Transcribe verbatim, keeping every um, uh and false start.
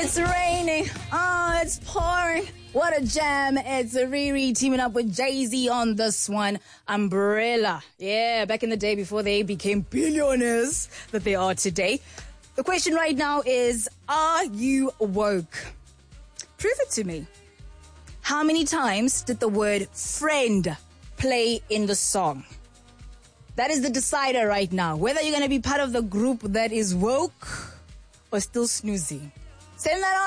It's raining. Oh, it's pouring. What a jam. It's Riri teaming up with Jay-Z on this one. Umbrella. Yeah, back in the day before they became billionaires that they are today. The question right now is, are you woke? Prove it to me. How many times did the word friend play in the song? That is the decider right now. Whether you're going to be part of the group that is woke or still snoozing. Send that on.